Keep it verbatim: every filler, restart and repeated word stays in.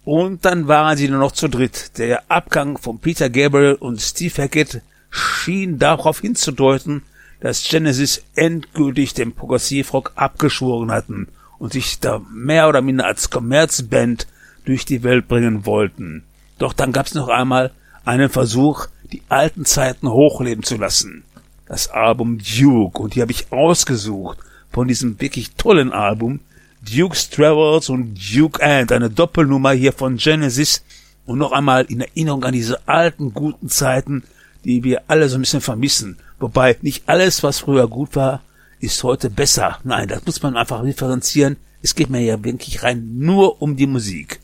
Und dann waren sie nur noch zu dritt. Der Abgang von Peter Gabriel und Steve Hackett schien darauf hinzudeuten, dass Genesis endgültig den Progressivrock abgeschworen hatten und sich da mehr oder minder als Kommerzband durch die Welt bringen wollten. Doch dann gab's noch einmal einen Versuch, die alten Zeiten hochleben zu lassen. Das Album Duke, und die habe ich ausgesucht von diesem wirklich tollen Album, Duke's Travels und Duke And, eine Doppelnummer hier von Genesis und noch einmal in Erinnerung an diese alten, guten Zeiten, die wir alle so ein bisschen vermissen. Wobei nicht alles, was früher gut war, ist heute besser. Nein, das muss man einfach differenzieren. Es geht mir ja wirklich rein nur um die Musik.